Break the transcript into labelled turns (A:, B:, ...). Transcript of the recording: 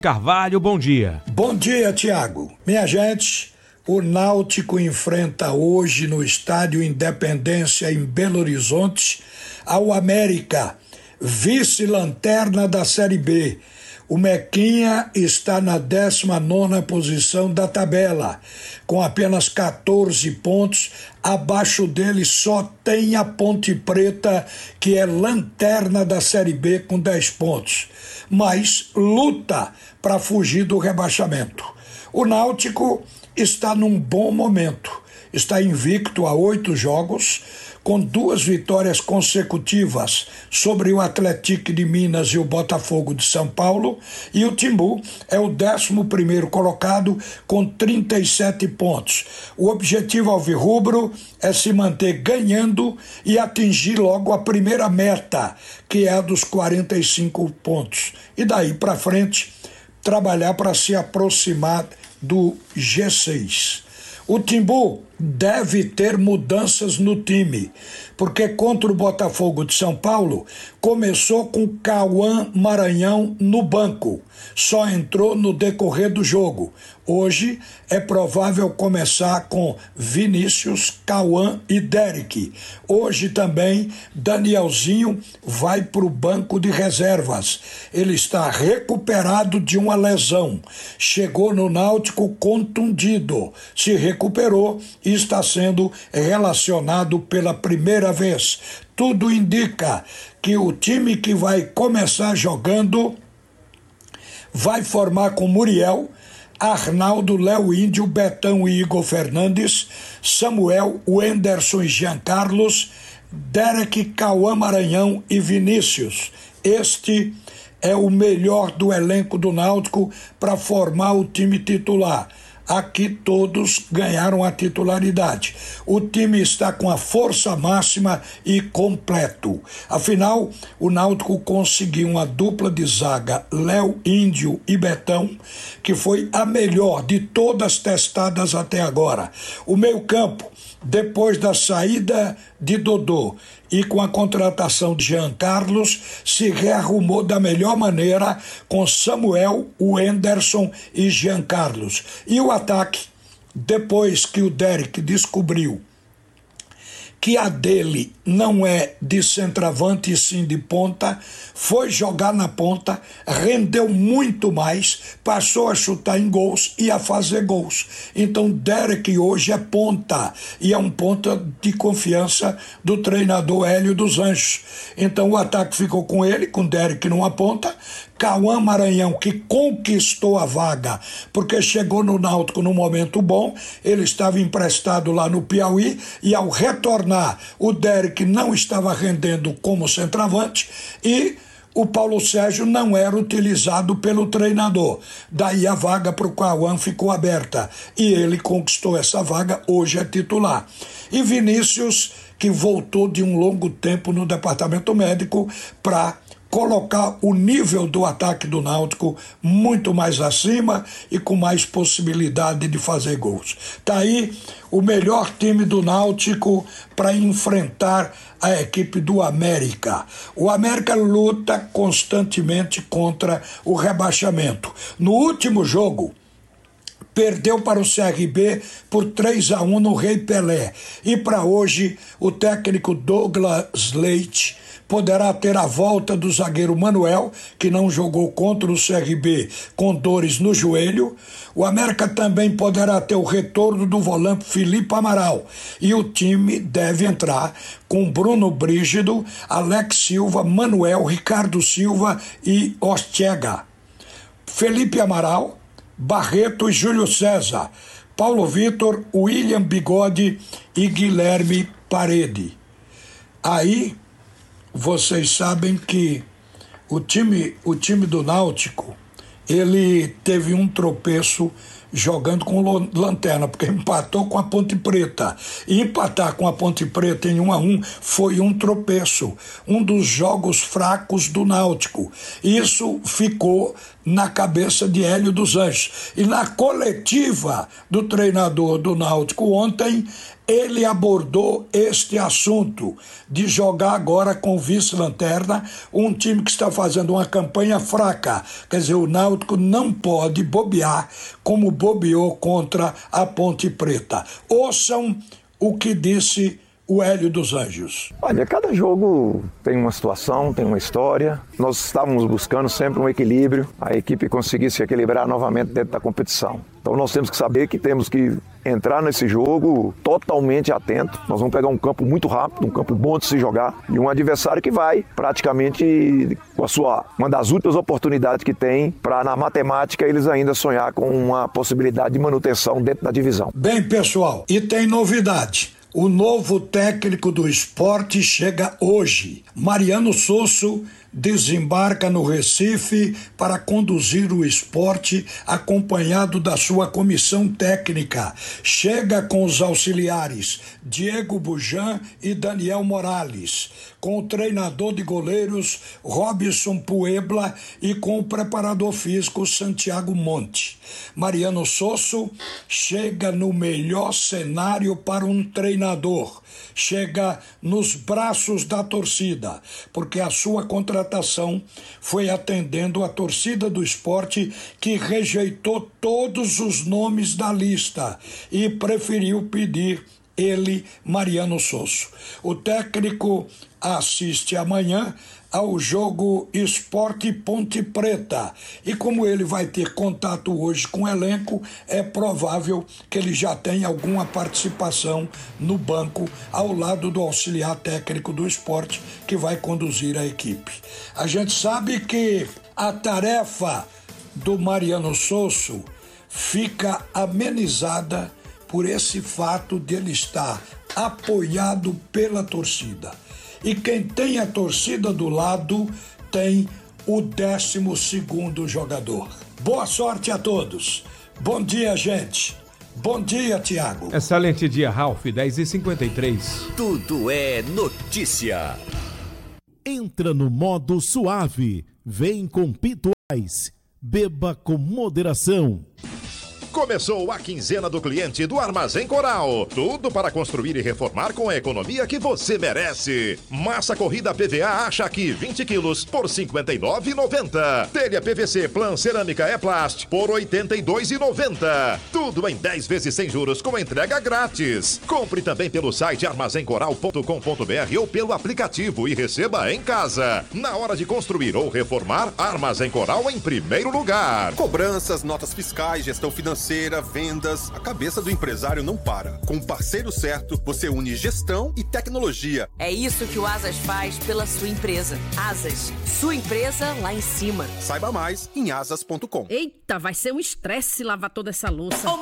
A: Carvalho, bom dia.
B: Bom dia, Tiago. Minha gente, o Náutico enfrenta hoje no Estádio Independência, em Belo Horizonte, ao América, vice-lanterna da Série B. O Mequinha está na 19ª posição da tabela, com apenas 14 pontos. Abaixo dele só tem a Ponte Preta, que é lanterna da Série B com 10 pontos, mas luta para fugir do rebaixamento. O Náutico está num bom momento, está invicto a 8 jogos, com 2 vitórias consecutivas sobre o Atlético de Minas e o Botafogo de São Paulo, e o Timbu é o 11º colocado com 37 pontos. O objetivo alvirrubro é se manter ganhando e atingir logo a primeira meta, que é a dos 45 pontos. E daí para frente, trabalhar para se aproximar do G6. O Timbu deve ter mudanças no time, porque contra o Botafogo de São Paulo começou com Cauã Maranhão no banco, só entrou no decorrer do jogo. Hoje é provável começar com Vinícius, Cauã e Derek. Hoje também Danielzinho vai para o banco de reservas. Ele está recuperado de uma lesão. Chegou no Náutico contundido, se recuperou e está sendo relacionado pela primeira vez. Tudo indica que o time que vai começar jogando vai formar com Muriel, Arnaldo, Léo Índio, Betão e Igor Fernandes, Samuel, Wenderson e Jean Carlos, Derek, Cauã Maranhão e Vinícius. Este é o melhor do elenco do Náutico para formar o time titular. Aqui todos ganharam a titularidade. O time está com a força máxima e completo. Afinal, o Náutico conseguiu uma dupla de zaga, Léo Índio e Betão, que foi a melhor de todas testadas até agora. O meio-campo, depois da saída de Dodô e com a contratação de Jean Carlos, se rearrumou da melhor maneira com Samuel, Wenderson e Jean Carlos. E o ataque, depois que o Derek descobriu que a dele não é de centroavante e sim de ponta, foi jogar na ponta, rendeu muito mais, passou a chutar em gols e a fazer gols. Então Derek hoje é ponta, e é um ponta de confiança do treinador Hélio dos Anjos. Então o ataque ficou com ele, com Derek numa ponta, Cauã Maranhão, que conquistou a vaga, porque chegou no Náutico num momento bom, ele estava emprestado lá no Piauí, e ao retornar, o Derek não estava rendendo como centroavante, e o Paulo Sérgio não era utilizado pelo treinador. Daí a vaga para o Cauã ficou aberta, e ele conquistou essa vaga, hoje é titular. E Vinícius, que voltou de um longo tempo no departamento médico para colocar o nível do ataque do Náutico muito mais acima e com mais possibilidade de fazer gols. Tá aí o melhor time do Náutico para enfrentar a equipe do América. O América luta constantemente contra o rebaixamento. No último jogo, perdeu para o CRB por 3-1 no Rei Pelé. E para hoje, o técnico Douglas Leite poderá ter a volta do zagueiro Manuel, que não jogou contra o CRB com dores no joelho. O América também poderá ter o retorno do volante Felipe Amaral. E o time deve entrar com Bruno Brígido, Alex Silva, Manuel, Ricardo Silva e Ortega. Felipe Amaral, Barreto e Júlio César, Paulo Vitor, William Bigode e Guilherme Parede. Aí vocês sabem que o time do Náutico, ele teve um tropeço jogando com lanterna, porque empatou com a Ponte Preta. E empatar com a Ponte Preta em 1-1 foi um tropeço, um dos jogos fracos do Náutico. Isso ficou na cabeça de Hélio dos Anjos. E na coletiva do treinador do Náutico ontem, ele abordou este assunto de jogar agora com o vice-lanterna, um time que está fazendo uma campanha fraca. Quer dizer, o Náutico não pode bobear como bobeou contra a Ponte Preta. Ouçam o que disse o Hélio dos Anjos.
A: Olha, cada jogo tem uma situação, tem uma história. Nós estávamos buscando sempre um equilíbrio, a equipe conseguisse se equilibrar novamente dentro da competição. Então nós temos que saber que temos que entrar nesse jogo totalmente atento. Nós vamos pegar um campo muito rápido, um campo bom de se jogar e um adversário que vai praticamente com uma das últimas oportunidades que tem para, na matemática, eles ainda sonhar com uma possibilidade de manutenção dentro da divisão.
B: Bem, pessoal, e tem novidade. O novo técnico do Sport chega hoje. Mariano Sosso desembarca no Recife para conduzir o Sport acompanhado da sua comissão técnica. Chega com os auxiliares Diego Bujan e Daniel Morales, com o treinador de goleiros Robson Puebla e com o preparador físico Santiago Monte. Mariano Sosso chega no melhor cenário para um treinador. Chega nos braços da torcida, porque a sua contratação foi atendendo a torcida do Sport, que rejeitou todos os nomes da lista e preferiu pedir ele, Mariano Sosso. O técnico assiste amanhã ao jogo Sport Ponte Preta. E como ele vai ter contato hoje com o elenco, é provável que ele já tenha alguma participação no banco ao lado do auxiliar técnico do Sport, que vai conduzir a equipe. A gente sabe que a tarefa do Mariano Sosso fica amenizada por esse fato de ele estar apoiado pela torcida. E quem tem a torcida do lado tem o 12º jogador. Boa sorte a todos. Bom dia, gente. Bom dia, Tiago.
C: Excelente dia, Ralf. 10h53.
D: Tudo é notícia.
E: Entra no modo suave. Vem com Pituais. Beba com moderação.
F: Começou a quinzena do cliente do Armazém Coral. Tudo para construir e reformar com a economia que você merece. Massa corrida PVA acha aqui 20 quilos por R$ 59,90. Telha PVC Plan Cerâmica E-Plast por R$ 82,90. Tudo em 10 vezes sem juros com entrega grátis. Compre também pelo site armazencoral.com.br ou pelo aplicativo e receba em casa. Na hora de construir ou reformar, Armazém Coral em primeiro lugar.
G: Cobranças, notas fiscais, gestão financeira, vendas, a cabeça do empresário não para. Com o parceiro certo, você une gestão e tecnologia.
H: É isso que o Asas faz pela sua empresa. Asas, sua empresa lá em cima.
G: Saiba mais em asas.com.
I: Eita, vai ser um estresse lavar toda essa louça.